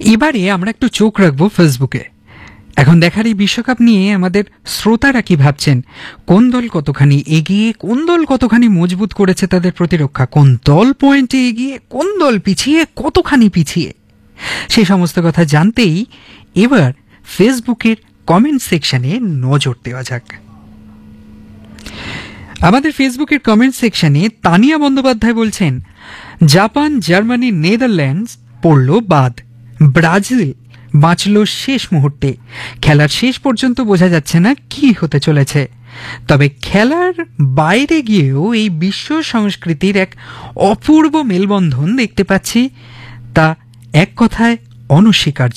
এবারে আমরা একটু চোখ রাখবো ফেসবুকে। এখন দেখার এই বিশ্বকাপ নিয়ে আমাদের শ্রোতারা কি ভাবছেন, কোন দল কতখানি এগিয়ে, কোন দল কতখানি মজবুত করেছে তাদের প্রতিরক্ষা, কোন দল পয়েন্টে এগিয়ে, কোন দল পিছিয়ে, কতখানি পিছিয়ে, সেই সমস্ত কথা জানতেই এবার ফেসবুকের কমেন্ট সেকশনে নজর দেওয়া যাক। আমাদের ফেসবুকের কমেন্ট সেকশনে তানিয়া বন্দ্যোপাধ্যায় বলছেন, জাপান, জার্মানি, নেদারল্যান্ডস পড়ল বাদ, ব্রাজিল বাঁচল শেষ মুহূর্তে। খেলার শেষ পর্যন্ত বোঝা যাচ্ছে না কি হতে চলেছে, তবে খেলার বাইরে গিয়েও এই বিশ্ব সংস্কৃতির এক অপূর্ব মেলবন্ধন দেখতে পাচ্ছি, তা এক কথায় অনস্বীকার্য।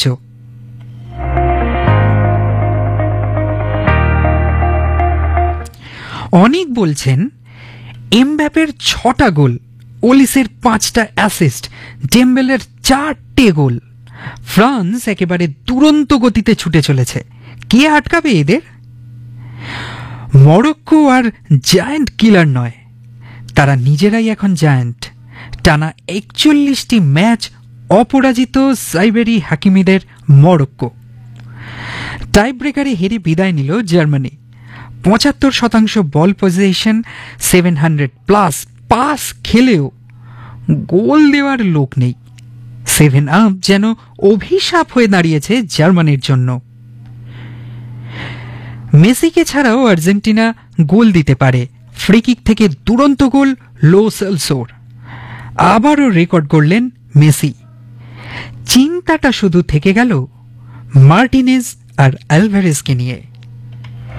অনেক বলছেন এমবাপের 6টা গোল, ওলিসের 5টা অ্যাসিস্ট, ডেম্বেলের 4টে গোল। ফ্রান্স একেবারে দুরন্ত গতিতে ছুটে চলেছে, কে আটকাবে এদের? মরক্কো আর জায়ান্ট কিলার নয়, তারা নিজেরাই এখন জায়ান্ট। টানা 41টি ম্যাচ অপরাজিত সাইবেরি হাকিমিদের মরক্কো। টাই ব্রেকারে হেরে বিদায় নিল জার্মানি। 75% বল পজিশন, 700+ পাস খেলেও গোল দেওয়ার লোক নেই। 7 আপ যেন অভিশাপ হয়ে দাঁড়িয়েছে জার্মানির জন্য। মেসিকে ছাড়াও আর্জেন্টিনা গোল দিতে পারে, ফ্রিকিক থেকে দুরন্ত গোল লো সেলসোর। আবারও রেকর্ড করলেন মেসি। চিন্তাটা শুধু থেকে গেল মার্টিনেজ আর আলভারেজকে নিয়ে।